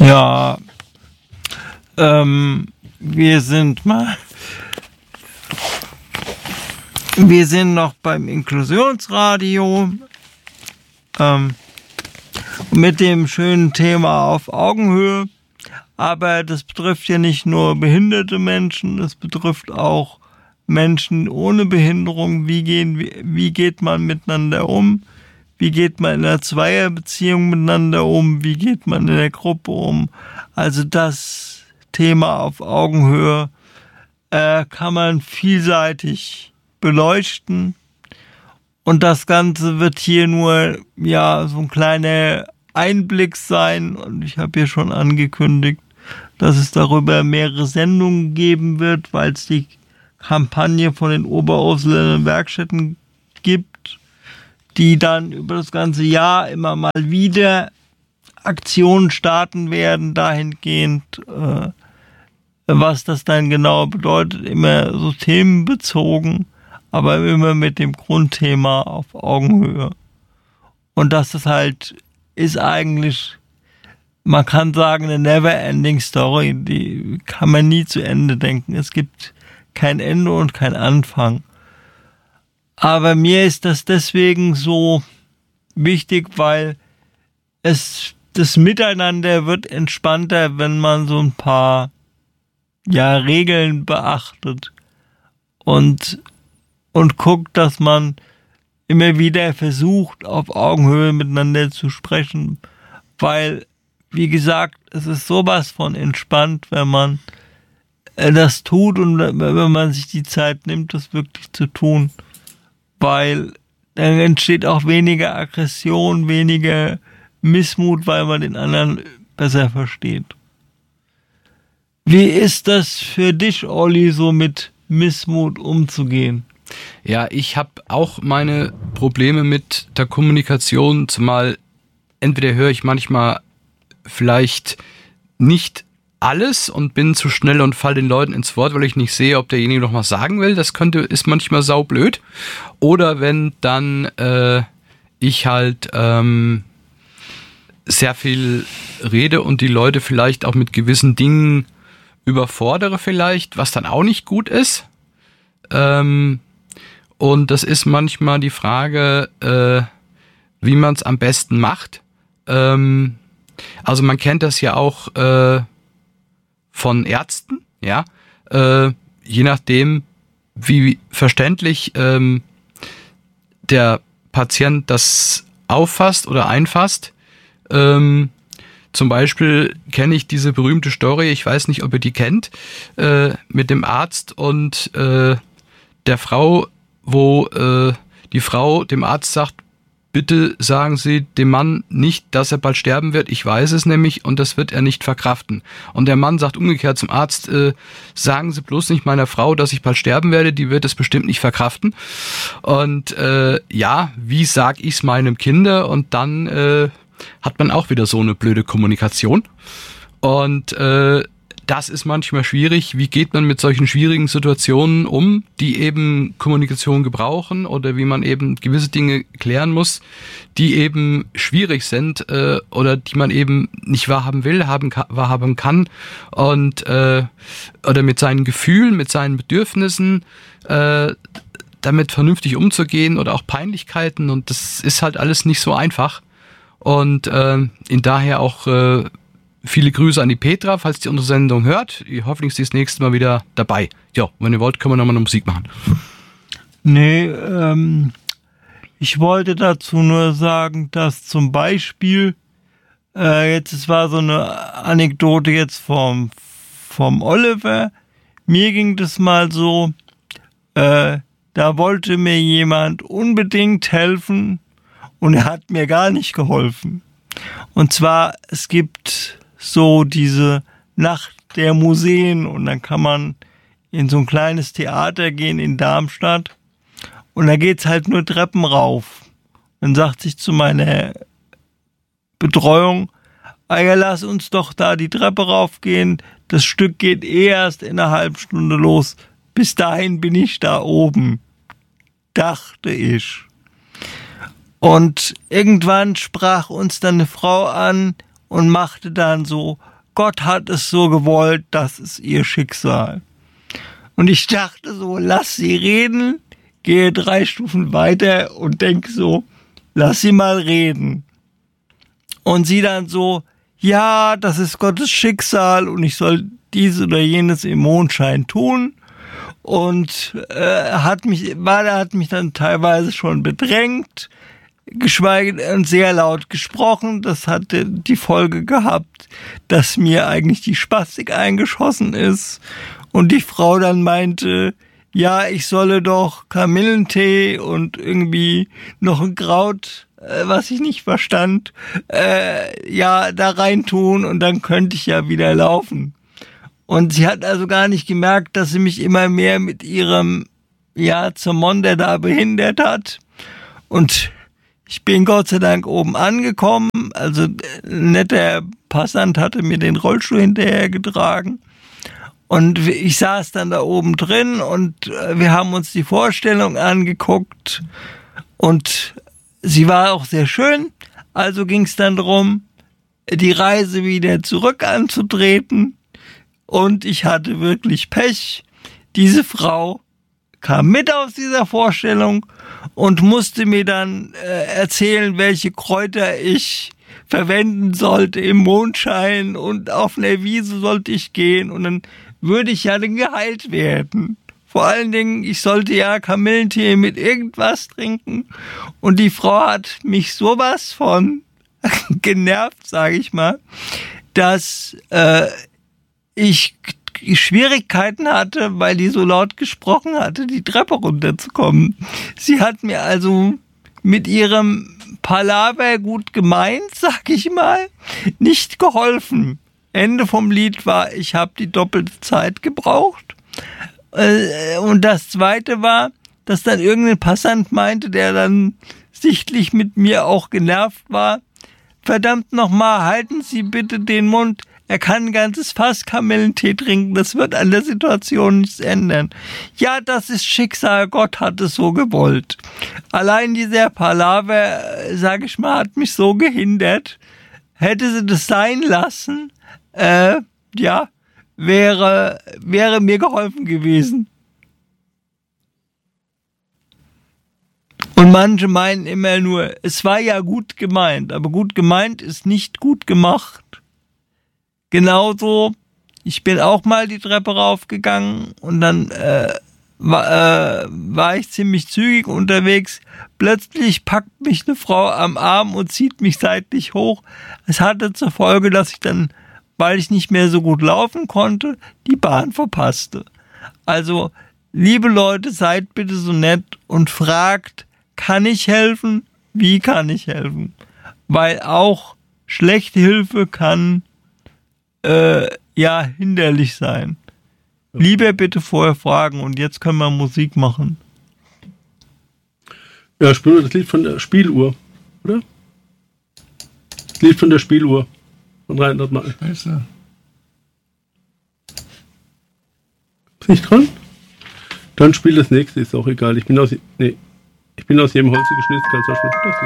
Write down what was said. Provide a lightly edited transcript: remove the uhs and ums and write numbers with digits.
Ja, wir sind noch beim Inklusionsradio mit dem schönen Thema auf Augenhöhe. Aber das betrifft ja nicht nur behinderte Menschen, es betrifft auch Menschen ohne Behinderung. Wie geht man miteinander um? Wie geht man in einer Zweierbeziehung miteinander um? Wie geht man in der Gruppe um? Also das Thema auf Augenhöhe kann man vielseitig beleuchten. Und das Ganze wird hier nur so ein kleiner Einblick sein. Und ich habe hier schon angekündigt, dass es darüber mehrere Sendungen geben wird, weil es die Kampagne von den Oberursuländer Werkstätten gibt, die dann über das ganze Jahr immer mal wieder Aktionen starten werden, dahingehend, was das dann genau bedeutet, immer so themenbezogen, aber immer mit dem Grundthema auf Augenhöhe. Und das ist eigentlich, man kann sagen, eine never-ending Story, die kann man nie zu Ende denken. Es gibt kein Ende und kein Anfang. Aber mir ist das deswegen so wichtig, weil das Miteinander wird entspannter, wenn man so ein paar Regeln beachtet und guckt, dass man immer wieder versucht, auf Augenhöhe miteinander zu sprechen, weil, wie gesagt, es ist sowas von entspannt, wenn man das tut und wenn man sich die Zeit nimmt, das wirklich zu tun, weil dann entsteht auch weniger Aggression, weniger Missmut, weil man den anderen besser versteht. Wie ist das für dich, Olli, so mit Missmut umzugehen? Ja, ich habe auch meine Probleme mit der Kommunikation, zumal entweder höre ich manchmal vielleicht nicht alles und bin zu schnell und fall den Leuten ins Wort, weil ich nicht sehe, ob derjenige noch was sagen will. Das ist manchmal saublöd. Oder wenn dann ich halt sehr viel rede und die Leute vielleicht auch mit gewissen Dingen überfordere vielleicht, was dann auch nicht gut ist. Und das ist manchmal die Frage, wie man es am besten macht. Also man kennt das ja auch von Ärzten, ja. Je nachdem, wie verständlich der Patient das auffasst oder einfasst. Zum Beispiel kenne ich diese berühmte Story, ich weiß nicht, ob ihr die kennt, mit dem Arzt und der Frau, wo die Frau dem Arzt sagt, bitte sagen Sie dem Mann nicht, dass er bald sterben wird, ich weiß es nämlich und das wird er nicht verkraften. Und der Mann sagt umgekehrt zum Arzt, sagen Sie bloß nicht meiner Frau, dass ich bald sterben werde, die wird es bestimmt nicht verkraften. Und wie sag ich's meinem Kinder? Und dann hat man auch wieder so eine blöde Kommunikation. Und das ist manchmal schwierig. Wie geht man mit solchen schwierigen Situationen um, die eben Kommunikation gebrauchen oder wie man eben gewisse Dinge klären muss, die eben schwierig sind oder die man eben nicht wahrhaben will, wahrhaben kann und oder mit seinen Gefühlen, mit seinen Bedürfnissen damit vernünftig umzugehen oder auch Peinlichkeiten und das ist halt alles nicht so einfach und in daher auch viele Grüße an die Petra, falls die unsere Sendung hört. Hoffentlich ist sie das nächste Mal wieder dabei. Ja, wenn ihr wollt, können wir nochmal eine Musik machen. Nee, ich wollte dazu nur sagen, dass zum Beispiel, es war so eine Anekdote jetzt vom Oliver. Mir ging das mal so, da wollte mir jemand unbedingt helfen und er hat mir gar nicht geholfen. Und zwar, es gibt so diese Nacht der Museen und dann kann man in so ein kleines Theater gehen in Darmstadt und da geht's halt nur Treppen rauf. Dann sagt sich zu meiner Betreuung, ja, lass uns doch da die Treppe raufgehen, das Stück geht erst in einer halben Stunde los, bis dahin bin ich da oben, dachte ich. Und irgendwann sprach uns dann eine Frau an und machte dann so Gott hat es so gewollt, das ist ihr Schicksal. Und ich dachte so, lass sie reden, gehe 3 Stufen weiter und denke so, lass sie mal reden. Und sie dann so, ja, das ist Gottes Schicksal und ich soll dies oder jenes im Mondschein tun. Und hat mich dann teilweise schon bedrängt, geschweige denn sehr laut gesprochen. Das hatte die Folge gehabt, dass mir eigentlich die Spastik eingeschossen ist. Und die Frau dann meinte, ja, ich solle doch Kamillentee und irgendwie noch ein Kraut, was ich nicht verstand, da reintun und dann könnte ich ja wieder laufen. Und sie hat also gar nicht gemerkt, dass sie mich immer mehr mit ihrem, Zermonder da behindert hat. Und ich bin Gott sei Dank oben angekommen. Also ein netter Passant hatte mir den Rollstuhl hinterher getragen. Und ich saß dann da oben drin und wir haben uns die Vorstellung angeguckt. Und sie war auch sehr schön. Also ging es dann darum, die Reise wieder zurück anzutreten. Und ich hatte wirklich Pech. Diese Frau kam mit aus dieser Vorstellung und musste mir dann erzählen, welche Kräuter ich verwenden sollte im Mondschein und auf einer Wiese sollte ich gehen und dann würde ich ja dann geheilt werden. Vor allen Dingen, ich sollte ja Kamillentee mit irgendwas trinken und die Frau hat mich sowas von genervt, sage ich mal, dass ich Schwierigkeiten hatte, weil die so laut gesprochen hatte, die Treppe runterzukommen. Sie hat mir also mit ihrem Palaver gut gemeint, sag ich mal, nicht geholfen. Ende vom Lied war, ich habe die doppelte Zeit gebraucht. Und das Zweite war, dass dann irgendein Passant meinte, der dann sichtlich mit mir auch genervt war, verdammt nochmal, halten Sie bitte den Mund. Er kann ein ganzes Fass Kamillentee trinken, das wird an der Situation nichts ändern. Ja, das ist Schicksal, Gott hat es so gewollt. Allein dieser Palaver, sag ich mal, hat mich so gehindert. Hätte sie das sein lassen, wäre mir geholfen gewesen. Und manche meinen immer nur, es war ja gut gemeint, aber gut gemeint ist nicht gut gemacht. Genauso, ich bin auch mal die Treppe raufgegangen und dann war ich ziemlich zügig unterwegs. Plötzlich packt mich eine Frau am Arm und zieht mich seitlich hoch. Es hatte zur Folge, dass ich dann, weil ich nicht mehr so gut laufen konnte, die Bahn verpasste. Also, liebe Leute, seid bitte so nett und fragt, kann ich helfen? Wie kann ich helfen? Weil auch schlechte Hilfe kann hinderlich sein. Lieber bitte vorher fragen und jetzt können wir Musik machen. Ja, spielen wir das Lied von der Spieluhr, oder? Das Lied von der Spieluhr von Reinhard May. Scheiße. Ist nicht dran? Dann spiel das nächste, ist auch egal. Ich bin aus jedem Holze geschnitzt, kannst du auch spielen.